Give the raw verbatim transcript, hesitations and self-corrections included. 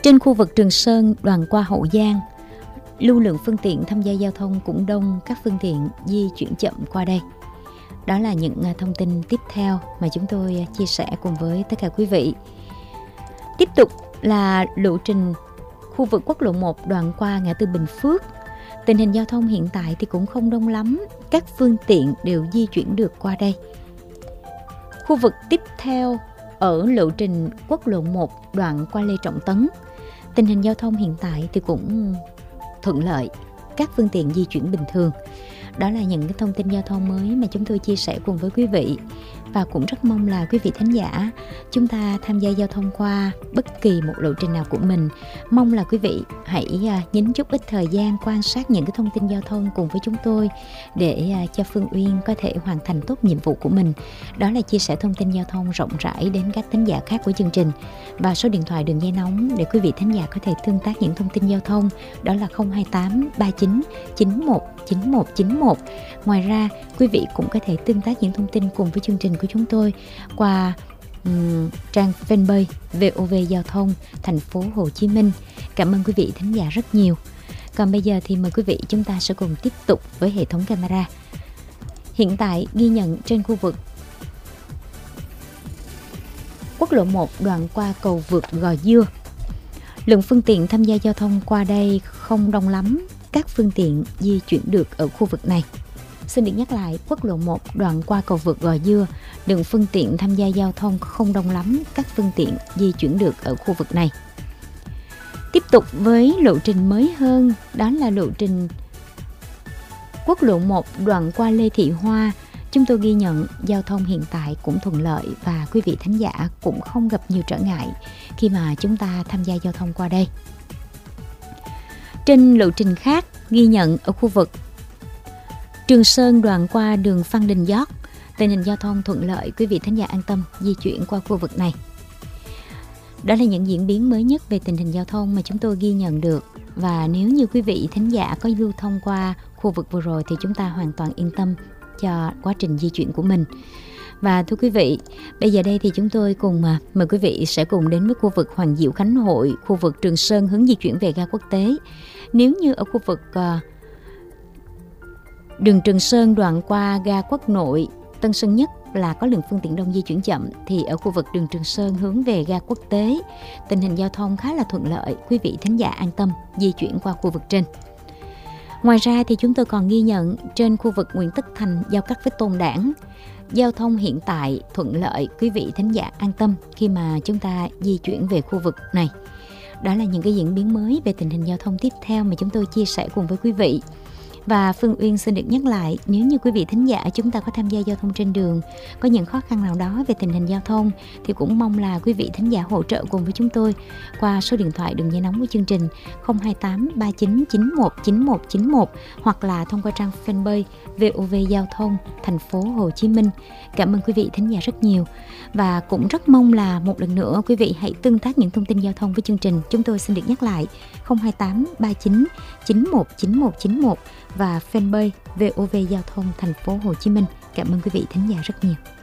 Trên khu vực Trường Sơn đoạn qua Hậu Giang, lưu lượng phương tiện tham gia giao thông cũng đông, các phương tiện di chuyển chậm qua đây. Đó là những thông tin tiếp theo mà chúng tôi chia sẻ cùng với tất cả quý vị. Tiếp tục là lộ trình khu vực quốc lộ một đoạn qua ngã tư Bình Phước. Tình hình giao thông hiện tại thì cũng không đông lắm, các phương tiện đều di chuyển được qua đây. Khu vực tiếp theo ở lộ trình quốc lộ một đoạn qua Lê Trọng Tấn, tình hình giao thông hiện tại thì cũng thuận lợi, các phương tiện di chuyển bình thường. Đó là những cái thông tin giao thông mới mà chúng tôi chia sẻ cùng với quý vị. Và cũng rất mong là quý vị thính giả chúng ta tham gia giao thông qua bất kỳ một lộ trình nào của mình. Mong là quý vị hãy nhín chút ít thời gian quan sát những cái thông tin giao thông cùng với chúng tôi để cho Phương Uyên có thể hoàn thành tốt nhiệm vụ của mình. Đó là chia sẻ thông tin giao thông rộng rãi đến các thính giả khác của chương trình. Và số điện thoại đường dây nóng để quý vị thính giả có thể tương tác những thông tin giao thông đó là không hai tám ba chín chín một chín một chín một. Ngoài ra quý vị cũng có thể tương tác những thông tin cùng với chương trình của chúng tôi qua um, trang fanpage vê o vê Giao thông thành phố Hồ Chí Minh. Cảm ơn quý vị thính giả rất nhiều. Còn bây giờ thì mời quý vị chúng ta sẽ cùng tiếp tục với hệ thống camera. Hiện tại ghi nhận trên khu vực quốc lộ một đoạn qua cầu vượt Gò Dưa, lượng phương tiện tham gia giao thông qua đây không đông lắm, các phương tiện di chuyển được ở khu vực này. Xin được nhắc lại, quốc lộ một đoạn qua cầu vượt Gò Dưa, lượng phương tiện tham gia giao thông không đông lắm, các phương tiện di chuyển được ở khu vực này. Tiếp tục với lộ trình mới hơn, đó là lộ trình quốc lộ một đoạn qua Lê Thị Hoa. Chúng tôi ghi nhận giao thông hiện tại cũng thuận lợi và quý vị thính giả cũng không gặp nhiều trở ngại khi mà chúng ta tham gia giao thông qua đây. Trên lộ trình khác ghi nhận ở khu vực Trường Sơn đoạn qua đường Phan Đình Giót, tình hình giao thông thuận lợi, quý vị thính giả an tâm di chuyển qua khu vực này. Đó là những diễn biến mới nhất về tình hình giao thông mà chúng tôi ghi nhận được. Và nếu như quý vị thính giả có lưu thông qua khu vực vừa rồi thì chúng ta hoàn toàn yên tâm cho quá trình di chuyển của mình. Và thưa quý vị, bây giờ đây thì chúng tôi cùng mời quý vị sẽ cùng đến với khu vực Hoàng Diệu Khánh Hội, khu vực Trường Sơn hướng di chuyển về ga quốc tế. Nếu như ở khu vực uh, đường Trường Sơn đoạn qua ga Quốc Nội, Tân Sơn Nhất là có lượng phương tiện đông di chuyển chậm, thì ở khu vực đường Trường Sơn hướng về ga quốc tế, tình hình giao thông khá là thuận lợi, quý vị thính giả an tâm di chuyển qua khu vực trên. Ngoài ra thì chúng tôi còn ghi nhận trên khu vực Nguyễn Tất Thành giao cắt với Tôn Đản, giao thông hiện tại thuận lợi, quý vị thính giả an tâm khi mà chúng ta di chuyển về khu vực này. Đó là những cái diễn biến mới về tình hình giao thông tiếp theo mà chúng tôi chia sẻ cùng với quý vị. Và Phương Uyên xin được nhắc lại, nếu như quý vị thính giả chúng ta có tham gia giao thông trên đường, có những khó khăn nào đó về tình hình giao thông, thì cũng mong là quý vị thính giả hỗ trợ cùng với chúng tôi qua số điện thoại đường dây nóng của chương trình không hai tám ba chín chín một chín một chín một hoặc là thông qua trang fanpage vê o vê Giao thông thành phố Hồ Chí Minh. Cảm ơn quý vị thính giả rất nhiều. Và cũng rất mong là một lần nữa quý vị hãy tương tác những thông tin giao thông với chương trình. Chúng tôi xin được nhắc lại không hai tám ba chín chín một chín một chín một và fanpage vê o vê Giao thông thành phố Hồ Chí Minh. Cảm ơn quý vị thính giả rất nhiều.